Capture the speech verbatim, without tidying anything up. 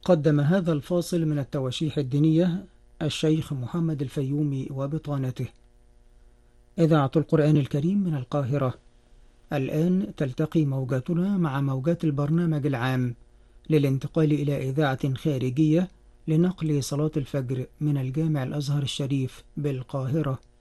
قدم هذا الفاصل من التواشيح الدينية الشيخ محمد الفيومي وبطانته. إذاعة القرآن الكريم من القاهرة. الآن تلتقي موجاتنا مع موجات البرنامج العام للانتقال إلى إذاعة خارجية لنقل صلاة الفجر من الجامع الأزهر الشريف بالقاهرة.